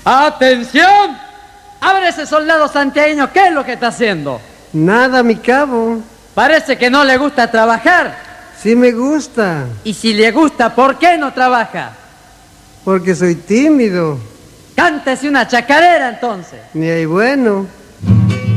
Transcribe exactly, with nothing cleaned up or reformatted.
¡Atención! A ver ese soldado santiagueño, ¿qué es lo que está haciendo? Nada, mi cabo. Parece que no le gusta trabajar. Sí me gusta. Y si le gusta, ¿por qué no trabaja? Porque soy tímido. Cántese una chacarera entonces. Ni hay bueno.